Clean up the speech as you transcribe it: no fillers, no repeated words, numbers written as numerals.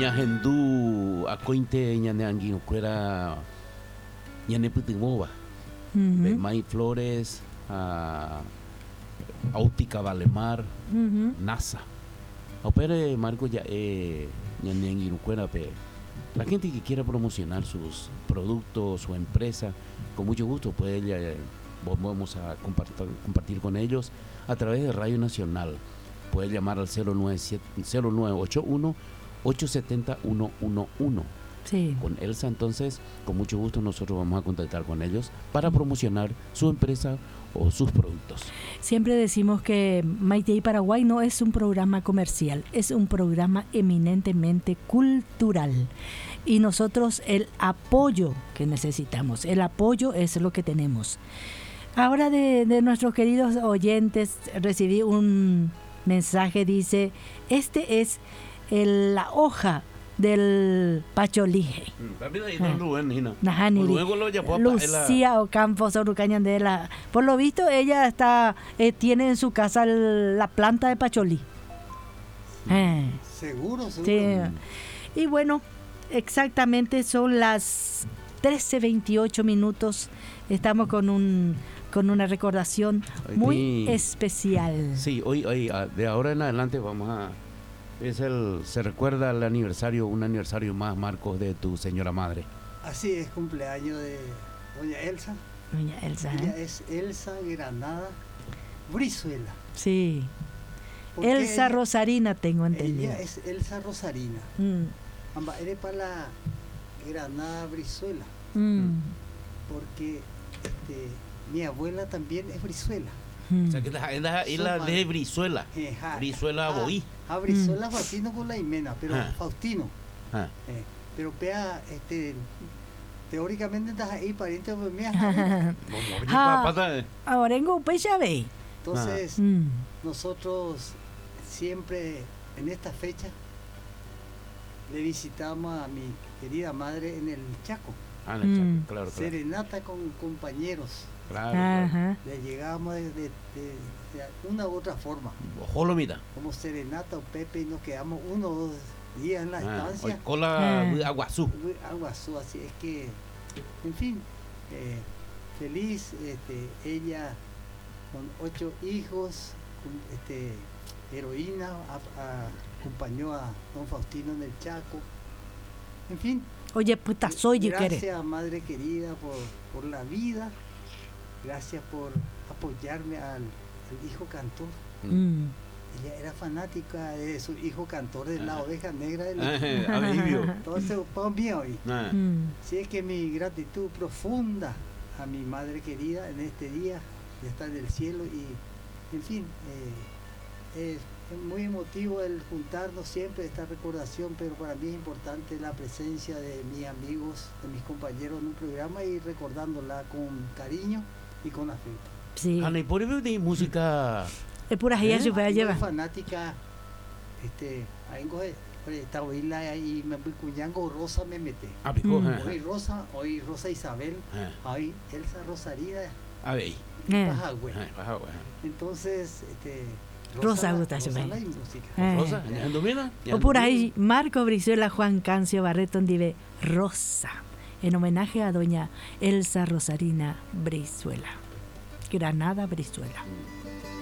ñahendu acointe ñaneangui cuera ñaneputimova May Flores, Óptica Valemar, NASA. Opere Marco ya ñaneangui cuera pe. La gente que quiera promocionar sus productos, su empresa, con mucho gusto puede vamos a compartir con ellos a través de Radio Nacional. Puede llamar al 0981 870 111. Sí. Con Elsa, entonces, con mucho gusto nosotros vamos a contactar con ellos para promocionar su empresa o sus productos. Siempre decimos que Maite y Paraguay no es un programa comercial, es un programa eminentemente cultural. Y nosotros el apoyo que necesitamos, el apoyo es lo que tenemos. Ahora de nuestros queridos oyentes recibí un mensaje, dice, este es la hoja del Pacholije. Lucía Ocampo Sorucañandela. Por lo visto ella tiene en su casa la planta de Pacholí. Seguro. Sí. Y bueno, exactamente son las 13:28 minutos. Estamos con una recordación muy especial. Sí, hoy de ahora en adelante vamos a... se recuerda un aniversario más, Marcos, de tu señora madre. Así es, cumpleaños de doña Elsa. Doña Elsa. Ella es Elsa Granada Brizuela. Sí. Elsa Rosarina, tengo entendido. Ella es Elsa Rosarina. Eres para la Granada Brizuela. Porque mi abuela también es Brizuela. O sea que es la de Brizuela. Brizuela Boí. Brizuela Faustino con la Imena, pero Faustino. Pero vea, teóricamente estás ahí pariente de mi ahora en Gupé ya ve. Entonces, nosotros siempre en esta fecha le visitamos a mi querida madre en el Chaco. Claro. Serenata con compañeros. Claro. Le llegábamos de una u otra forma. Como serenata o Pepe, y nos quedamos 1 o 2 días en la estancia. Aguazú, así es que, en fin, feliz, ella con 8 hijos, heroína, acompañó a don Faustino en el Chaco. En fin. Oye, puta, gracias, madre querida, por la vida. Gracias por apoyarme al hijo cantor. Ella era fanática de su hijo cantor de la oveja negra del entonces, para mí hoy. Sí, es que mi gratitud profunda a mi madre querida en este día, de estar en el cielo. Y, en fin, es muy emotivo el juntarnos siempre, esta recordación, pero para mí es importante la presencia de mis amigos, de mis compañeros en un programa y recordándola con cariño y con afecto. Sí. ¿Y por qué de música? Es pura ella se puede llevar. Fanática, ahí esta oíla y me voy cuñango Rosa me mete. Hoy Rosa Isabel, hoy Elsa Rosarina. Pajagüe. Entonces, Rosa gusta su la música. Rosa, o por ahí Marco Brizuela Juan Cancio Barreto dive Rosa, en homenaje a doña Elsa Rosarina Brizuela, Granada Brizuela.